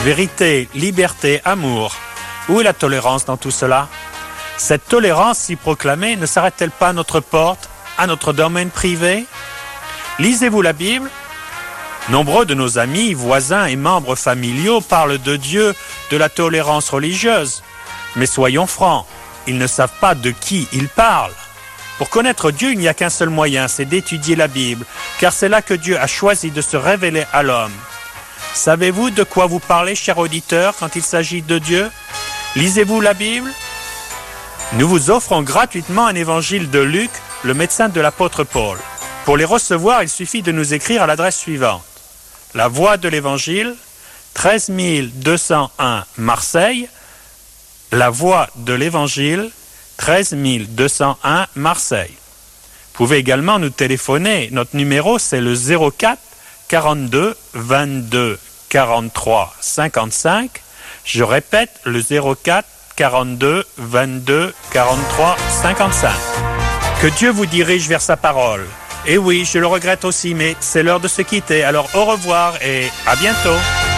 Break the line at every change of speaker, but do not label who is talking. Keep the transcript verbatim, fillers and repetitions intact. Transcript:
Vérité, liberté, amour. Où est la tolérance dans tout cela? Cette tolérance si proclamée ne s'arrête-t-elle pas à notre porte, à notre domaine privé? Lisez-vous la Bible? Nombreux de nos amis, voisins et membres familiaux parlent de Dieu, de la tolérance religieuse. Mais soyons francs, ils ne savent pas de qui ils parlent. Pour connaître Dieu, il n'y a qu'un seul moyen, c'est d'étudier la Bible, car c'est là que Dieu a choisi de se révéler à l'homme. Savez-vous de quoi vous parlez, chers auditeurs, quand il s'agit de Dieu? Lisez-vous la Bible? Nous vous offrons gratuitement un évangile de Luc, le médecin de l'apôtre Paul. Pour les recevoir, il suffit de nous écrire à l'adresse suivante. La Voix de l'Évangile, treize mille deux cent un Marseille. La Voix de l'Évangile, treize mille deux cent un Marseille. Vous pouvez également nous téléphoner. Notre numéro, c'est le zéro quatre quarante-deux vingt-deux quarante-trois cinquante-cinq. Je répète, le zéro quatre quarante-deux vingt-deux quarante-trois cinquante-cinq. Que Dieu vous dirige vers sa parole. Et oui, je le regrette aussi, mais c'est l'heure de se quitter. Alors au revoir et à bientôt.